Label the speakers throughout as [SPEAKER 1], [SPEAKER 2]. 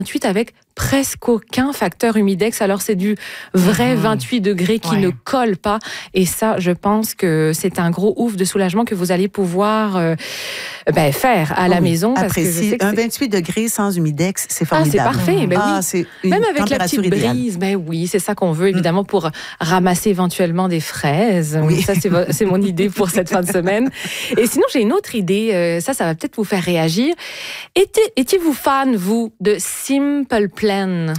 [SPEAKER 1] 28 avec presque aucun facteur humidex. Alors, c'est du vrai 28 degrés qui ne colle pas. Et ça, je pense que c'est un gros ouf de soulagement que vous allez pouvoir faire à la maison. Parce que je sais que
[SPEAKER 2] un 28 degrés sans humidex, c'est formidable.
[SPEAKER 1] C'est parfait.
[SPEAKER 2] C'est une
[SPEAKER 1] même avec la petite
[SPEAKER 2] idéale.
[SPEAKER 1] brise, oui, c'est ça qu'on veut, évidemment, pour ramasser éventuellement des fraises. Oui. Ça, c'est mon idée pour cette fin de semaine. Et sinon, j'ai une autre idée. Ça va peut-être vous faire réagir. Étiez-vous fan, vous, de Simple Plan?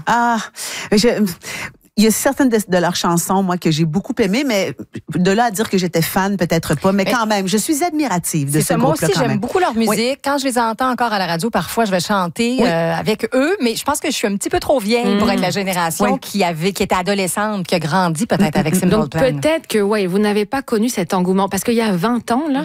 [SPEAKER 2] Il y a certaines de leurs chansons, moi, que j'ai beaucoup aimées, mais de là à dire que j'étais fan, peut-être pas. Mais quand même, je suis admirative de ce groupe-là.
[SPEAKER 3] Moi aussi, j'aime beaucoup leur musique. Oui. Quand je les entends encore à la radio, parfois, je vais chanter avec eux. Mais je pense que je suis un petit peu trop vieille pour être la génération qui était adolescente, qui a grandi peut-être avec Simple Plan.
[SPEAKER 1] Donc peut-être que vous n'avez pas connu cet engouement. Parce qu'il y a 20 ans, là...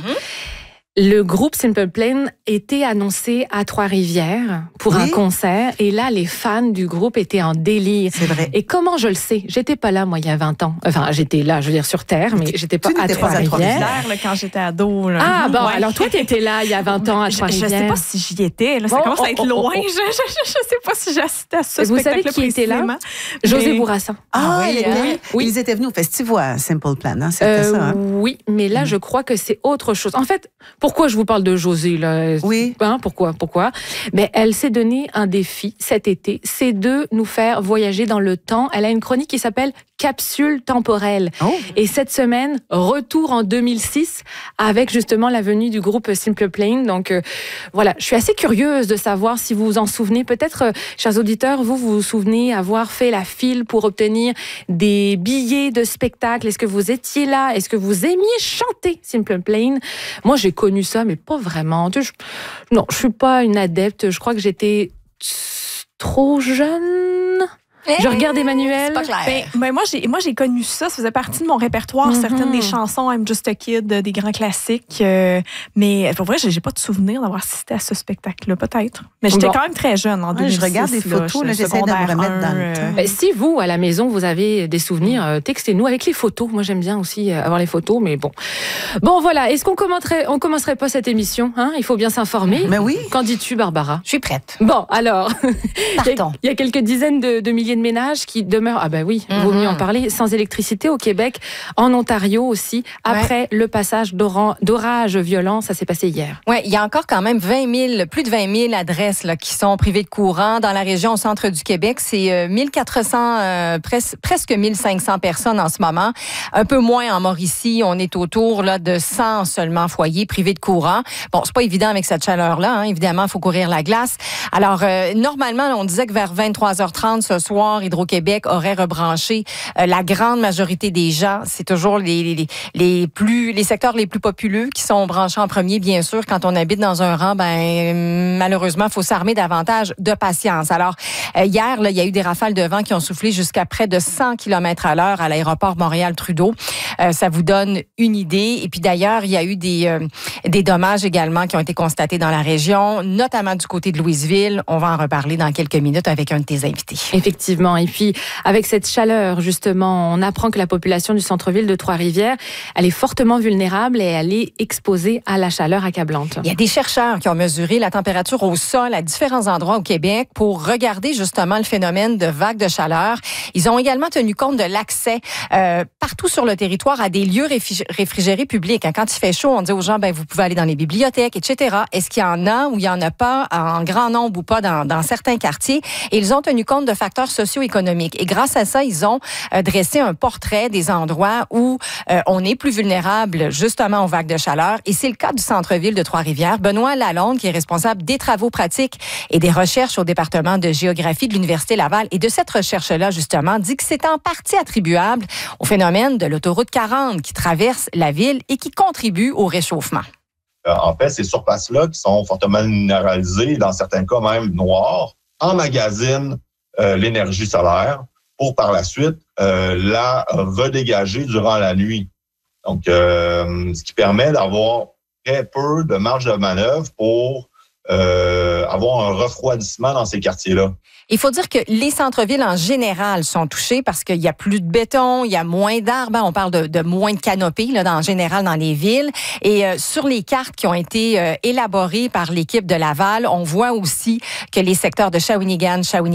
[SPEAKER 1] Le groupe Simple Plan était annoncé à Trois-Rivières pour un concert. Et là, les fans du groupe étaient en délire.
[SPEAKER 2] C'est vrai.
[SPEAKER 1] Et comment je le sais? J'étais pas là, moi, il y a 20 ans. Enfin, j'étais là, je veux dire, sur Terre, mais j'étais pas à Trois-Rivières.
[SPEAKER 4] Quand j'étais ado. Là.
[SPEAKER 1] Ah, bon, alors toi, t'étais là il y a 20 ans à Trois-Rivières.
[SPEAKER 4] Je sais pas si j'y étais. Là, ça commence à être loin. Je sais pas si j'assistais à ce spectacle.
[SPEAKER 1] Vous savez qui était là? José Bourassa.
[SPEAKER 2] Ils étaient venus au festival Simple Plan. Hein, c'était ça. Hein?
[SPEAKER 1] Oui, mais là, je crois que c'est autre chose. En fait, pourquoi je vous parle de José, là?
[SPEAKER 2] Oui.
[SPEAKER 1] Pourquoi? Mais elle s'est donné un défi cet été, c'est de nous faire voyager dans le temps. Elle a une chronique qui s'appelle Capsule temporelle. Et cette semaine, retour en 2006 avec justement la venue du groupe Simple Plan. Donc voilà, je suis assez curieuse de savoir si vous vous en souvenez. Peut-être, chers auditeurs, vous vous souvenez avoir fait la file pour obtenir des billets de spectacle. Est-ce que vous étiez là? Est-ce que vous aimiez chanter Simple Plan? Moi, j'ai connu ça, mais pas vraiment. Non, je suis pas une adepte. Je crois que j'étais trop jeune. Je regarde Emmanuel.
[SPEAKER 3] C'est pas clair.
[SPEAKER 4] Moi, j'ai connu ça. Ça faisait partie de mon répertoire. Certaines des chansons, I'm Just a Kid, des grands classiques. Mais pour vrai, j'ai pas de souvenir d'avoir assisté à ce spectacle-là, peut-être. Mais j'étais quand même très jeune en 2006.
[SPEAKER 2] Je regarde les photos, j'essaie de me remettre dans le temps.
[SPEAKER 1] Si vous, à la maison, vous avez des souvenirs, textez-nous avec les photos. Moi, j'aime bien aussi avoir les photos, mais bon. Bon, voilà. Est-ce qu'on commencerait pas cette émission? Il faut bien s'informer.
[SPEAKER 2] Mais oui.
[SPEAKER 1] Qu'en dis-tu, Barbara?
[SPEAKER 3] Je suis prête.
[SPEAKER 1] Bon, alors.
[SPEAKER 3] Partons.
[SPEAKER 1] Il y a quelques dizaines de milliers de ménages qui demeurent, vaut mieux en parler, sans électricité au Québec, en Ontario aussi, après le passage d'orages violents. Ça s'est passé hier.
[SPEAKER 3] Oui, il y a encore quand même plus de 20 000 adresses là, qui sont privées de courant dans la région au centre du Québec. C'est 1400, presque 1500 personnes en ce moment. Un peu moins en Mauricie. On est autour là, de 100 seulement foyers privés de courant. Bon, c'est pas évident avec cette chaleur-là. Évidemment, il faut courir la glace. Alors, normalement, on disait que vers 23h30 ce soir, Hydro-Québec aurait rebranché la grande majorité des gens. C'est toujours les secteurs les plus populeux qui sont branchés en premier, bien sûr. Quand on habite dans un rang, malheureusement, il faut s'armer davantage de patience. Alors, hier, il y a eu des rafales de vent qui ont soufflé jusqu'à près de 100 km/h à l'aéroport Montréal-Trudeau. Ça vous donne une idée. Et puis d'ailleurs, il y a eu des dommages également qui ont été constatés dans la région, notamment du côté de Louisville. On va en reparler dans quelques minutes avec un de tes invités.
[SPEAKER 1] Effectivement. Et puis, avec cette chaleur, justement, on apprend que la population du centre-ville de Trois-Rivières, elle est fortement vulnérable et elle est exposée à la chaleur accablante.
[SPEAKER 3] Il y a des chercheurs qui ont mesuré la température au sol à différents endroits au Québec pour regarder justement le phénomène de vagues de chaleur. Ils ont également tenu compte de l'accès partout sur le territoire à des lieux réfrigérés publics. Quand il fait chaud, on dit aux gens, vous pouvez aller dans les bibliothèques, etc. Est-ce qu'il y en a ou il n'y en a pas en grand nombre ou pas dans certains quartiers? Et ils ont tenu compte de facteurs socio-économiques. Et grâce à ça, ils ont dressé un portrait des endroits où on est plus vulnérable justement aux vagues de chaleur. Et c'est le cas du centre-ville de Trois-Rivières. Benoît Lalonde, qui est responsable des travaux pratiques et des recherches au département de géographie de l'Université Laval. Et de cette recherche-là, justement, dit que c'est en partie attribuable au phénomène de l'autoroute 40 qui traverse la ville et qui contribue au réchauffement.
[SPEAKER 5] En fait, ces surfaces-là qui sont fortement minéralisées, dans certains cas même noires, emmagasinent l'énergie solaire pour par la suite la redégager durant la nuit. Donc, ce qui permet d'avoir très peu de marge de manœuvre pour avoir un refroidissement dans ces quartiers-là.
[SPEAKER 3] Il faut dire que les centres-villes en général sont touchés parce qu'il y a plus de béton, il y a moins d'arbres. On parle de moins de canopées là, en général dans les villes. Et sur les cartes qui ont été élaborées par l'équipe de Laval, on voit aussi que les secteurs de Shawinigan,